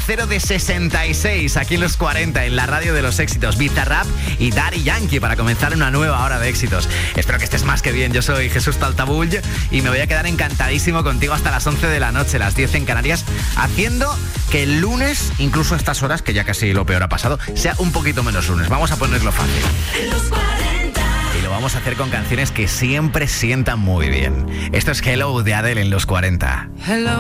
tercero de 66 aquí en los 40, en la radio de los éxitos. Bizarrap y Daddy Yankee para comenzar una nueva hora de éxitos. Espero que estés más que bien. Yo soy Jesús Taltabull y me voy a quedar encantadísimo contigo hasta las 11 de la noche, las 10 en Canarias, haciendo que el lunes, incluso a estas horas, que ya casi lo peor ha pasado, sea un poquito menos lunes. Vamos a ponerlo fácil. Los 40. Y lo vamos a hacer con canciones que siempre sientan muy bien. Esto es Hello de Adele en los 40. Hello.